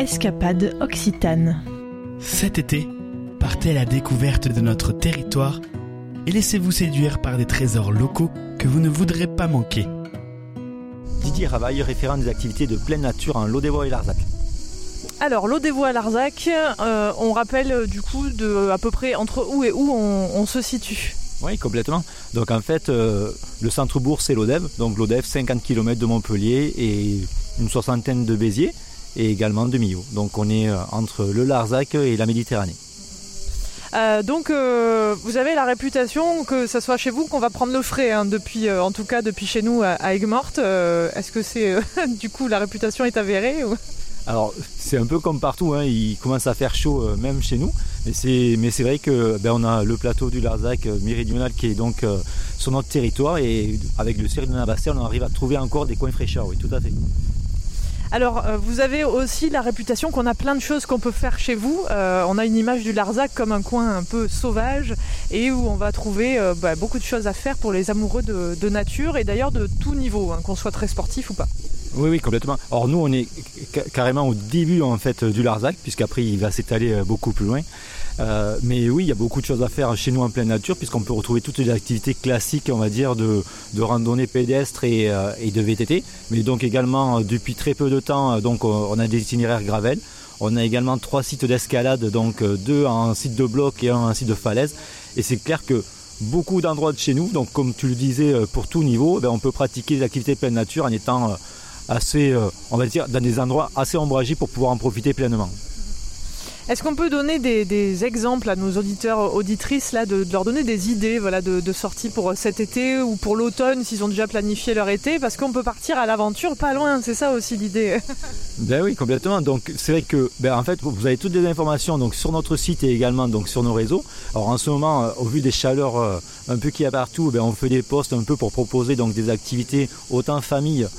Escapade occitane. Cet été, partez à la découverte de notre territoire et laissez-vous séduire par des trésors locaux que vous ne voudrez pas manquer. Didier Ravaille, référent des activités de pleine nature en Lodévois et Larzac. Alors, Lodévois à Larzac, on rappelle du coup à peu près entre où et où on se situe. Oui, complètement. Donc en fait, le centre-bourg c'est Lodève. Donc Lodève, 50 km de Montpellier et une soixantaine de Béziers et également de Millau. Donc on est entre le Larzac et la Méditerranée. Donc vous avez la réputation que ça soit chez vous qu'on va prendre le frais, en tout cas depuis chez nous à Aigues-Mortes. Est-ce que c'est du coup la réputation est avérée ou... Alors c'est un peu comme partout, il commence à faire chaud même chez nous, mais c'est vrai que on a le plateau du Larzac méridional qui est donc sur notre territoire et avec le cirque de Nabastia on arrive à trouver encore des coins fraîcheurs, oui tout à fait. Alors, vous avez aussi la réputation qu'on a plein de choses qu'on peut faire chez vous. On a une image du Larzac comme un coin un peu sauvage et où on va trouver beaucoup de choses à faire pour les amoureux de nature et d'ailleurs de tout niveau, qu'on soit très sportif ou pas. Oui, complètement. Alors nous, on est carrément au début en fait du Larzac, puisqu'après il va s'étaler beaucoup plus loin. Mais oui, il y a beaucoup de choses à faire chez nous en pleine nature, puisqu'on peut retrouver toutes les activités classiques, on va dire, de randonnée pédestre et de VTT. Mais donc également, depuis très peu de temps, donc on a des itinéraires gravel. On a également 3 sites d'escalade, donc 2 en site de bloc et 1 en site de falaise. Et c'est clair que beaucoup d'endroits de chez nous, donc comme tu le disais, pour tout niveau, on peut pratiquer des activités pleine nature en étant assez, on va dire, dans des endroits assez ombragés pour pouvoir en profiter pleinement. Est-ce qu'on peut donner des exemples à nos auditeurs, auditrices, là, de leur donner des idées de sorties pour cet été ou pour l'automne s'ils ont déjà planifié leur été? Parce qu'on peut partir à l'aventure pas loin, c'est ça aussi l'idée. Oui, complètement. Donc c'est vrai que en fait, vous avez toutes les informations donc, sur notre site et également donc, sur nos réseaux. Alors en ce moment, au vu des chaleurs un peu qu'il y a partout, on fait des posts un peu pour proposer donc, des activités autant famille